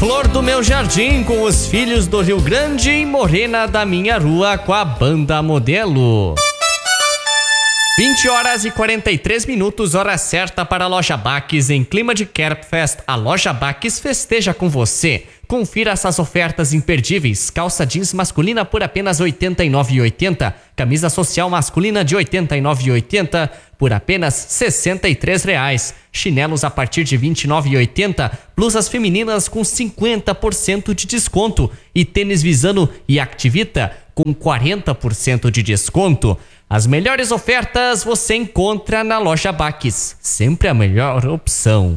Flor do Meu Jardim com Os Filhos do Rio Grande e Morena da Minha Rua com a Banda Modelo. 20h43, hora certa para a Loja Baques. Em clima de Kerbfest, a Loja Baques festeja com você. Confira essas ofertas imperdíveis. Calça jeans masculina por apenas R$ 89,80. Camisa social masculina de R$ 89,80 por apenas R$ 63,00. Chinelos a partir de R$ 29,80. Blusas femininas com 50% de desconto. E tênis Visano e Activita com 40% de desconto. As melhores ofertas você encontra na Loja Baques. Sempre a melhor opção.